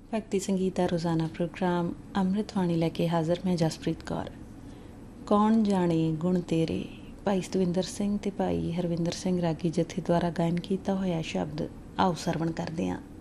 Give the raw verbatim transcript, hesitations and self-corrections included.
ਭਗਤੀ ਸੰਗੀਤ ਦਾ ਰੋਜ਼ਾਨਾ ਪ੍ਰੋਗਰਾਮ ਅੰਮ੍ਰਿਤ ਬਾਣੀ ਲੈ ਕੇ ਹਾਜ਼ਰ ਮੈਂ ਜਸਪ੍ਰੀਤ ਕੌਰ। ਕੌਣ ਜਾਣੇ ਗੁਣ ਤੇਰੇ, ਭਾਈ ਸਤਵਿੰਦਰ ਸਿੰਘ ਤੇ ਭਾਈ ਹਰਵਿੰਦਰ ਸਿੰਘ ਰਾਗੀ ਜਥੇ ਦੁਆਰਾ ਗਾਇਨ ਕੀਤਾ ਹੋਇਆ ਸ਼ਬਦ ਆਓ ਸਰਵਣ ਕਰਦੇ ਹਾਂ।